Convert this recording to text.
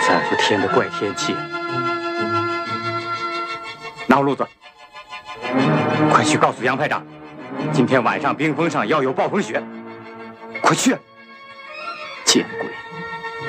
3伏天的怪天气，闹路子，快去告诉杨排长，今天晚上冰峰上要有暴风雪，快去！见鬼！